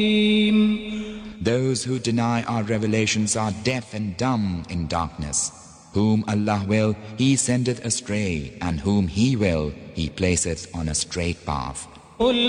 Those who deny our revelations are deaf and dumb in darkness. Whom Allah will, He sendeth astray, and whom He will, He placeth on a straight path.